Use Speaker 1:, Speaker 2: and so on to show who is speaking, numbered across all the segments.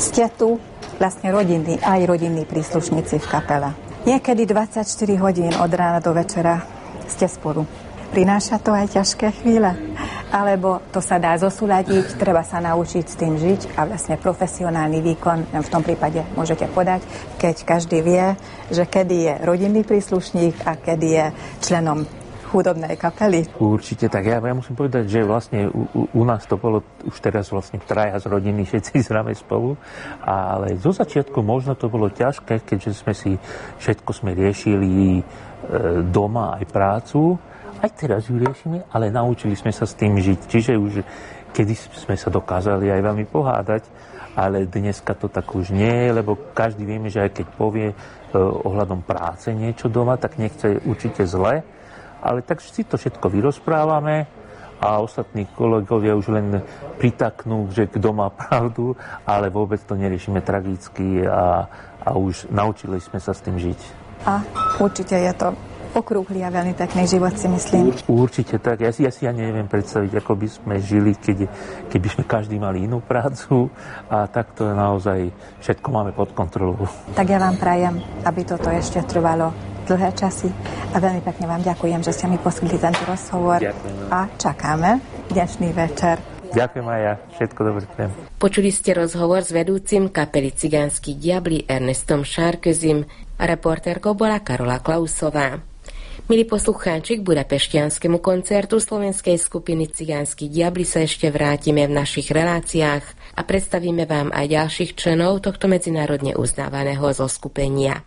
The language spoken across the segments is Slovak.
Speaker 1: Ste tu vlastne rodinní, aj rodinní príslušníci v kapele. Niekedy 24 hodín od rána do večera ste spolu. Prináša to aj ťažké chvíle? Alebo to sa dá zosúľadiť, treba sa naučiť s tým žiť a vlastne profesionálny výkon v tom prípade môžete podať, keď každý vie, že kedy je rodinný príslušník a kedy je členom hudobnej kapely.
Speaker 2: Určite tak. Ja musím povedať, že vlastne u nás to bolo už teraz vlastne traja z rodiny, všetci zráme spolu, ale zo začiatku možno to bolo ťažké, keďže všetko sme riešili doma aj prácu. Aj teraz ju riešime, ale naučili sme sa s tým žiť. Čiže už kedy sme sa dokázali aj veľmi pohádať, ale dneska to tak už nie je, lebo každý vieme, že aj keď povie ohľadom práce niečo doma, tak nechce určite zle, ale tak si to všetko vyrozprávame a ostatní kolegovia už len pritaknú, že kto má pravdu, ale vôbec to neriešime tragicky a už naučili sme sa s tým žiť.
Speaker 1: A určite je to okrúhly a veľmi pekný život, si myslím.
Speaker 2: Určite tak. Ja si neviem predstaviť, ako by sme žili, keby sme každý mali inú prácu a takto naozaj všetko máme pod kontrolou.
Speaker 1: Tak ja vám prajem, aby toto ešte trvalo dlhé časy a veľmi pekne vám ďakujem, že ste mi poskytli tento rozhovor.
Speaker 2: Ďakujem.
Speaker 1: A čakáme dnešný večer.
Speaker 2: Ďakujem aj ja. Všetko dobré.
Speaker 3: Počuli ste rozhovor s vedúcim kapely Cigánsky diabli Ernestom Sárkozim a reportérkou bola Karola Klausová. Milí poslucháči, k budapešťanskému koncertu slovenskej skupiny Cigánsky diabli sa ešte vrátime v našich reláciách a predstavíme vám aj ďalších členov tohto medzinárodne uznávaného zoskupenia.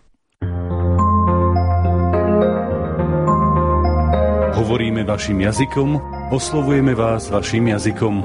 Speaker 4: Hovoríme vašim jazykom, oslovujeme vás vašim jazykom.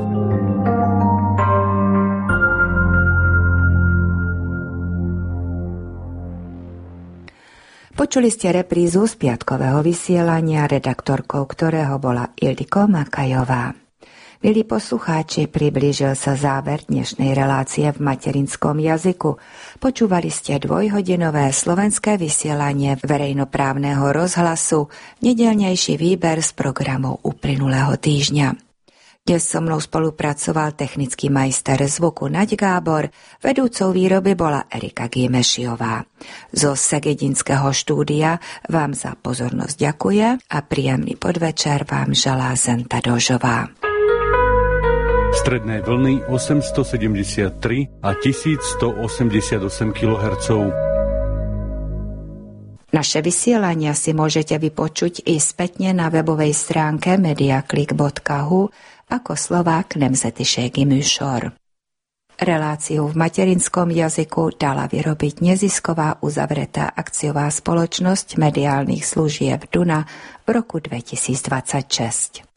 Speaker 5: Počuli ste reprízu z piatkového vysielania, redaktorkou ktorého bola Ildiko Makajová. Milí poslucháči, priblížil sa záver dnešnej relácie v materinskom jazyku. Počúvali ste dvojhodinové slovenské vysielanie verejnoprávneho rozhlasu, nedeľnejší výber z programov uplynulého týždňa. Dnes so mnou spolupracoval technický majster zvuku Naď Gábor, vedúcou výroby bola Erika Gimešiová. Zo Segedinského štúdia vám za pozornosť ďakuje a príjemný podvečer vám želá Zenta Dožová.
Speaker 4: Stredné vlny 873 a 1188 kHz.
Speaker 5: Naše vysielania si môžete vypočuť i spätne na webovej stránke mediaclick.hu ako Slovák nemzetiségi műsor. Reláciu v materinskom jazyku dala vyrobiť nezisková uzavretá akciová spoločnosť mediálnych služieb Duna v roku 2026.